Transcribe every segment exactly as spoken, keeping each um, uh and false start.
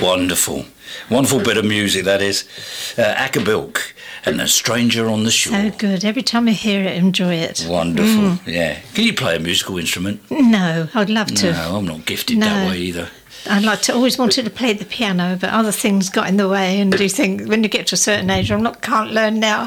Wonderful. Wonderful bit of music, that is. Uh, Acapulco and A Stranger on the Shore. So good. Every time I hear it, I enjoy it. Wonderful, mm. yeah. Can you play a musical instrument? No, I'd love to. No, I'm not gifted no. that way either. I'd like to, always wanted to play the piano, but other things got in the way. And you think, when you get to a certain age, I'm not, can't learn now.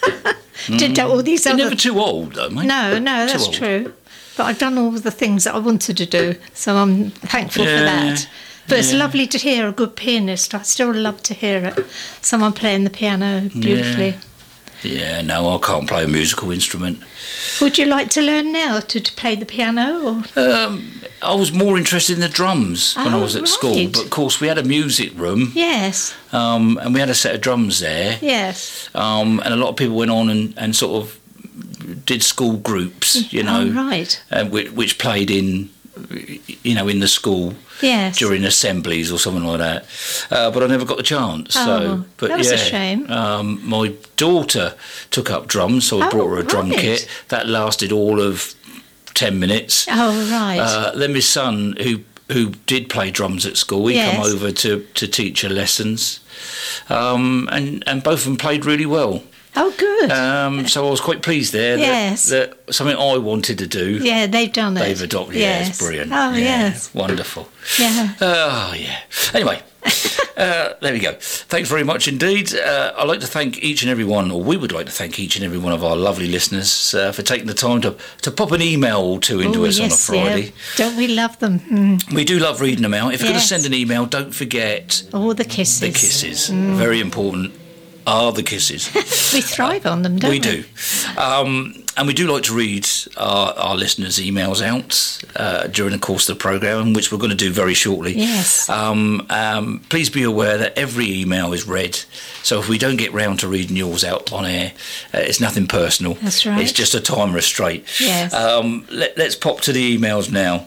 Did mm. all these You're other... never too old, though, mate. No, no, that's true. But I've done all the things that I wanted to do, so I'm thankful yeah. for that. But yeah. it's lovely to hear a good pianist. I still love to hear it. Someone playing the piano beautifully. Yeah, yeah no, I can't play a musical instrument. Would you like to learn now to, to play the piano? Or? Um, I was more interested in the drums when oh, I was at right. school. But, of course, we had a music room. Yes. Um, and we had a set of drums there. Yes. Um, and a lot of people went on and, and sort of did school groups, you know. Oh, right. Uh, which, which played in... you know, in the school yes. during assemblies or something like that. Uh, but I never got the chance. Oh, so, but that was yeah, a shame. Um, my daughter took up drums, so I oh, brought her a drum right. kit. That lasted all of ten minutes. Oh, right. Uh, then my son, who who did play drums at school, he yes. come over to, to teach her lessons. Um, and, and both of them played really well. Oh, good. Um, so I was quite pleased there yes. that, that something I wanted to do. Yeah, they've done it. They've adopted yes. Yeah, it's brilliant. Oh, yeah, yes. Wonderful. Yeah. Oh, yeah. Anyway, uh, there we go. Thanks very much indeed. Uh, I'd like to thank each and every one, or we would like to thank each and every one of our lovely listeners uh, for taking the time to, to pop an email or two into Ooh, us yes, on a Friday. Yeah. Don't we love them? Mm. We do love reading them out. If you're yes. going to send an email, don't forget... all the kisses. The kisses. Mm. Very important. Are the kisses. We thrive on them, don't we? We do. Um, and we do like to read our, our listeners' emails out uh, during the course of the programme, which we're going to do very shortly. Yes. Um, um, please be aware that every email is read. So if we don't get round to reading yours out on air, uh, it's nothing personal. That's right. It's just a time restraint. Yes. Um, let, let's pop to the emails now.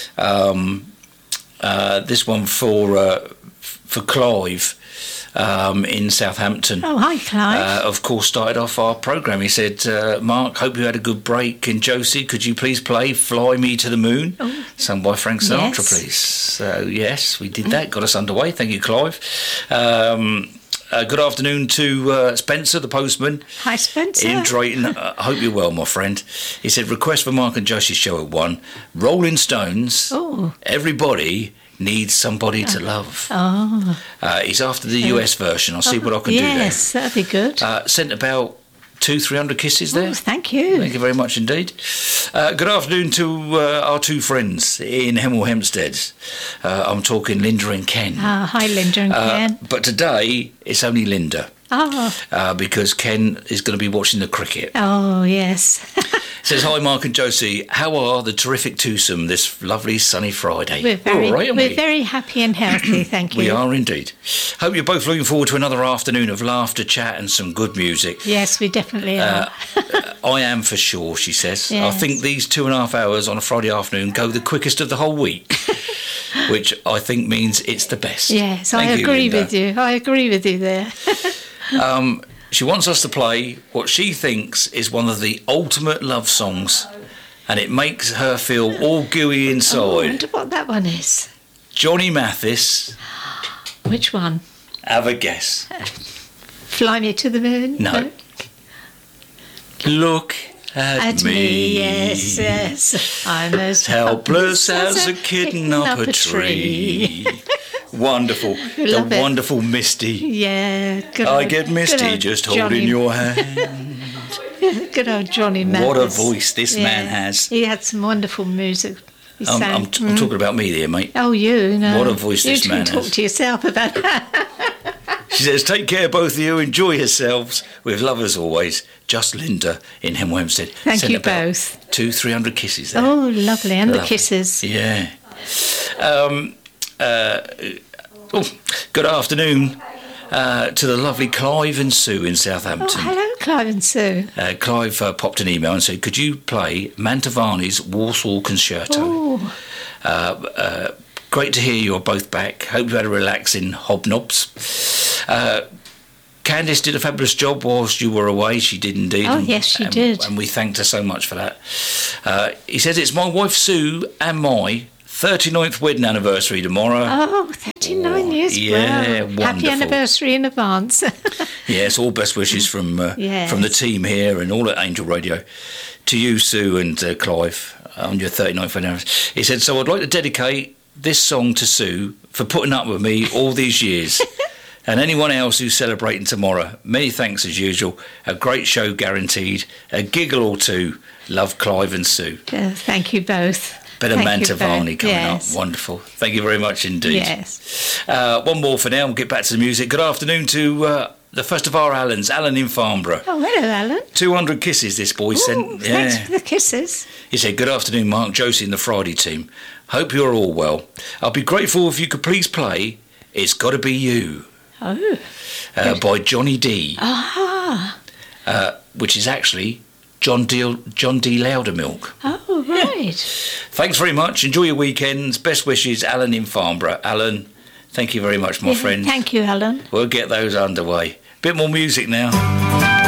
Um, uh, this one for uh, for Clive. Um, in Southampton. Oh, hi, Clive. Uh, of course, started off our programme. He said, uh, Mark, hope you had a good break. And Josie, could you please play Fly Me to the Moon? Oh. Sung by Frank Sinatra, yes. please. So, yes, we did that. Got us underway. Thank you, Clive. Um, uh, good afternoon to uh, Spencer, the postman. Hi, Spencer. In Drayton. I uh, hope you're well, my friend. He said, request for Mark and Josie's show at one. Rolling Stones. Oh. Everybody needs somebody to love. Oh. Uh, he's after the U S version. I'll see oh, what I can yes, do there. Yes, that'd be good. Uh, sent about two, three hundred kisses there. Oh, thank you. Thank you very much indeed. Uh, good afternoon to uh, our two friends in Hemel Hempstead. Uh, I'm talking Linda and Ken. Ah, hi, Linda and uh, Ken. But today it's only Linda. Oh. Uh, because Ken is going to be watching the cricket. Oh, yes. Says, hi, Mark and Josie. How are the terrific twosome this lovely sunny Friday? We're very, all right, we're we? very happy and healthy, thank you. We are indeed. Hope you're both looking forward to another afternoon of laughter, chat and some good music. Yes, we definitely are. Uh, I am for sure, she says. Yes. I think these two and a half hours on a Friday afternoon go the quickest of the whole week, which I think means it's the best. Yes, Thank I you, agree Linda. with you. I agree with you there. um, she wants us to play what she thinks is one of the ultimate love songs, and it makes her feel all gooey inside. Oh, I wonder what that one is. Johnny Mathis. Which one? Have a guess. Fly Me to the Moon? No. no? Look at, at me. me. Yes, yes. I'm as helpless, helpless as, as a kitten up, up a tree. tree. Wonderful. The it. wonderful Misty. Yeah. Good I old, get misty just Johnny. Holding your hand. Good old Johnny Mathis. What a voice this yeah. man has. He had some wonderful music. I'm, I'm, t- mm. I'm talking about me there, mate. Oh, you know. What a voice you this man has. You can talk to yourself about that. She says, take care, both of you. Enjoy yourselves. With love as always. Just Linda in Hemel Hempstead. Thank Sent you about both. Two, three hundred kisses there. Oh, lovely. And lovely. the kisses. Yeah. Um, uh, oh, good afternoon uh, to the lovely Clive and Sue in Southampton. Oh, hello, Clive and Sue. Uh, Clive uh, popped an email and said, could you play Mantovani's Warsaw Concerto? Oh. Uh, uh, great to hear you're both back. Hope you had a relaxing hobnobs. Uh, Candice did a fabulous job whilst you were away. She did indeed. Oh, yes, she and, did. And we thanked her so much for that. Uh, he says, it's my wife Sue and my thirty-ninth wedding anniversary tomorrow. Oh, thirty-nine Oh, years. yeah, Wow. wonderful. Happy anniversary in advance. Yes, all best wishes from uh, Yes. from the team here and all at Angel Radio to you, Sue and uh, Clive, on your thirty-ninth wedding anniversary. He said, so I'd like to dedicate this song to Sue for putting up with me all these years. And anyone else who's celebrating tomorrow, many thanks as usual. A great show guaranteed. A giggle or two. Love, Clive and Sue. Uh, thank you both. Bit of Thank you Mantovani both. coming Yes. up. Wonderful. Thank you very much indeed. Yes. Uh, one more for now. We'll get back to the music. Good afternoon to uh, the first of our Allens, Alan in Farnborough. Oh, hello, Alan. two hundred kisses this boy Ooh, sent. thanks Yeah. for the kisses. He said, good afternoon, Mark, Josie and the Friday team. Hope you're all well. I'll be grateful if you could please play It's Gotta Be You Oh. uh, by Johnny D, Ah. uh, which is actually John D. John D. Loudermilk. Oh, right. Thanks very much. Enjoy your weekends. Best wishes, Alan in Farnborough. Alan, thank you very much, my Yeah, friend. Thank you, Alan. We'll get those underway. Bit more music now.